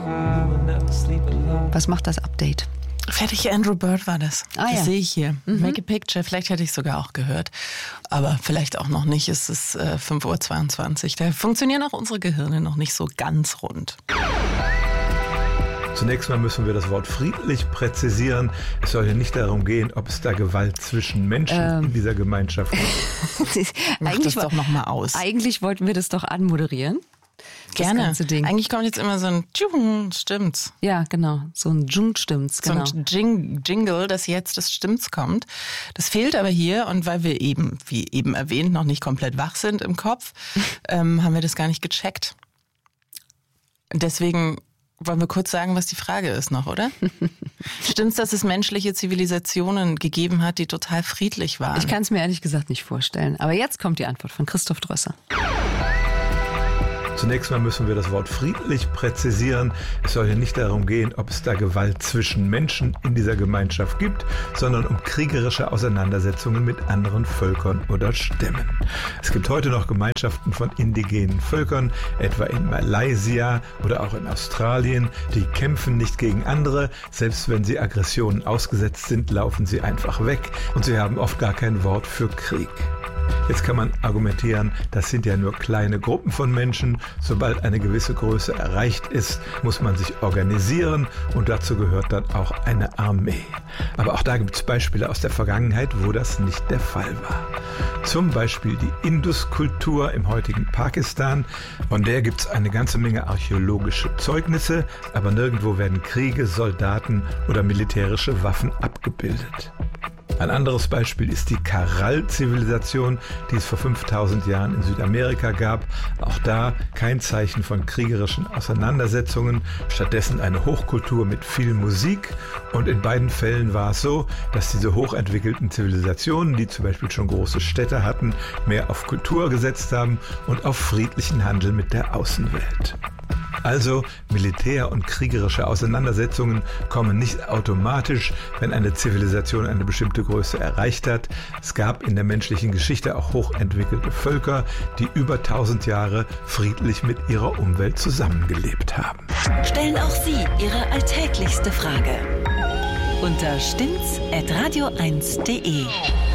Was macht das Update? Fertig, Andrew Bird war das. Das sehe ich hier. Make a Picture. Vielleicht hätte ich sogar auch gehört. Aber vielleicht auch noch nicht. Es ist 5:22 Uhr. Da funktionieren auch unsere Gehirne noch nicht so ganz rund. Zunächst mal müssen wir das Wort friedlich präzisieren. Es soll ja nicht darum gehen, ob es da Gewalt zwischen Menschen in dieser Gemeinschaft gibt. Mach das doch nochmal aus. Eigentlich wollten wir das doch anmoderieren. Gerne. Das ganze Ding. Eigentlich kommt jetzt immer so ein Tschung, stimmt's. Ja, genau. So ein Tschung, stimmt's. Genau. So ein Jingle, das jetzt des Stimmts kommt. Das fehlt aber hier und weil wir eben, wie eben erwähnt, noch nicht komplett wach sind im Kopf, haben wir das gar nicht gecheckt. Deswegen wollen wir kurz sagen, was die Frage ist noch, oder? Stimmt's, dass es menschliche Zivilisationen gegeben hat, die total friedlich waren? Ich kann es mir ehrlich gesagt nicht vorstellen. Aber jetzt kommt die Antwort von Christoph Drösser. Zunächst mal müssen wir das Wort friedlich präzisieren. Es soll ja nicht darum gehen, ob es da Gewalt zwischen Menschen in dieser Gemeinschaft gibt, sondern um kriegerische Auseinandersetzungen mit anderen Völkern oder Stämmen. Es gibt heute noch Gemeinschaften von indigenen Völkern, etwa in Malaysia oder auch in Australien. Die kämpfen nicht gegen andere. Selbst wenn sie Aggressionen ausgesetzt sind, laufen sie einfach weg und sie haben oft gar kein Wort für Krieg. Jetzt kann man argumentieren, das sind ja nur kleine Gruppen von Menschen. Sobald eine gewisse Größe erreicht ist, muss man sich organisieren und dazu gehört dann auch eine Armee. Aber auch da gibt es Beispiele aus der Vergangenheit, wo das nicht der Fall war. Zum Beispiel die Induskultur im heutigen Pakistan. Von der gibt es eine ganze Menge archäologische Zeugnisse, aber nirgendwo werden Kriege, Soldaten oder militärische Waffen abgebildet. Ein anderes Beispiel ist die Karal-Zivilisation, die es vor 5000 Jahren in Südamerika gab. Auch da kein Zeichen von kriegerischen Auseinandersetzungen, stattdessen eine Hochkultur mit viel Musik. Und in beiden Fällen war es so, dass diese hochentwickelten Zivilisationen, die zum Beispiel schon große Städte hatten, mehr auf Kultur gesetzt haben und auf friedlichen Handel mit der Außenwelt. Also Militär- und kriegerische Auseinandersetzungen kommen nicht automatisch, wenn eine Zivilisation eine bestimmte Größe erreicht hat. Es gab in der menschlichen Geschichte auch hochentwickelte Völker, die über 1000 Jahre friedlich mit ihrer Umwelt zusammengelebt haben. Stellen auch Sie Ihre alltäglichste Frage unter stimmt's@radio1.de.